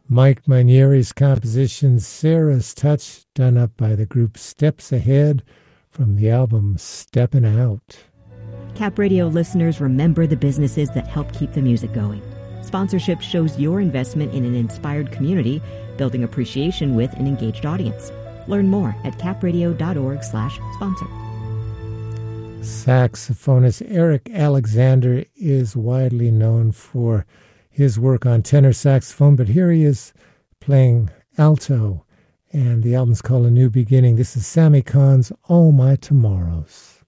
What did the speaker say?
Mike Manieri's composition Sarah's Touch, done up by the group Steps Ahead from the album Steppin' Out. Cap Radio listeners, remember the businesses that help keep the music going. Sponsorship shows your investment in an inspired community, building appreciation with an engaged audience. Learn more at capradio.org/sponsor. Saxophonist Eric Alexander is widely known for his work on tenor saxophone, but here he is playing alto, and the album's called A New Beginning. This is Sammy Kahn's All My Tomorrows.